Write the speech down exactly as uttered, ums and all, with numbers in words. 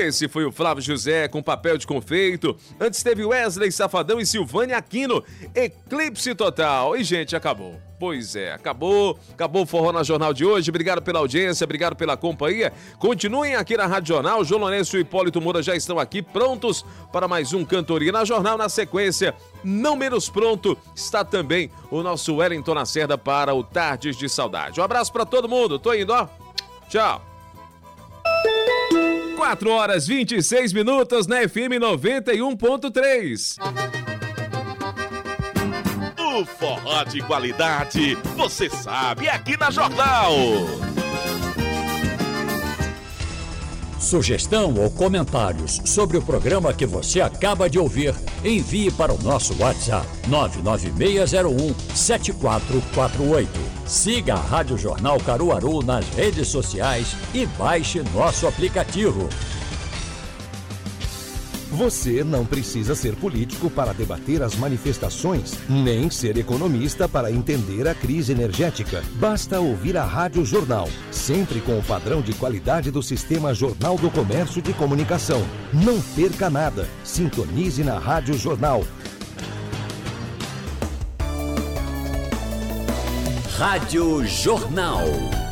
Esse foi o Flávio José com papel de confeito. Antes teve Wesley Safadão e Silvânia Aquino. Eclipse total. E, gente, acabou. Pois é, acabou. Acabou o Forró na Jornal de hoje. Obrigado pela audiência, obrigado pela companhia. Continuem aqui na Rádio Jornal. João Lourenço e Hipólito Moura já estão aqui prontos para mais um Cantoria na Jornal. Na sequência, não menos pronto, está também o nosso Wellington Lacerda para o Tardes de Saudade. Um abraço para todo mundo. Tô indo, ó. Tchau. quatro horas e vinte e seis minutos na F M noventa e um ponto três. O forró de qualidade, você sabe, é aqui na Jornal. Sugestão ou comentários sobre o programa que você acaba de ouvir, envie para o nosso WhatsApp nove nove seis zero um sete quatro quatro oito. Siga a Rádio Jornal Caruaru nas redes sociais e baixe nosso aplicativo. Você não precisa ser político para debater as manifestações, nem ser economista para entender a crise energética. Basta ouvir a Rádio Jornal, sempre com o padrão de qualidade do Sistema Jornal do Comércio de Comunicação. Não perca nada. Sintonize na Rádio Jornal. Rádio Jornal.